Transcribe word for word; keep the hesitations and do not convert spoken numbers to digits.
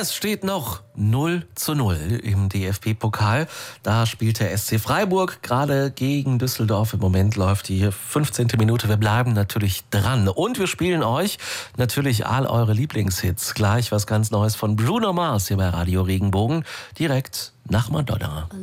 Es steht noch null zu null im D F B-Pokal. Da spielt der S C Freiburg gerade gegen Düsseldorf. Im Moment läuft die fünfzehnte Minute. Wir bleiben natürlich dran. Und wir spielen euch natürlich all eure Lieblingshits. Gleich was ganz Neues von Bruno Mars hier bei Radio Regenbogen. Direkt nach Madonna.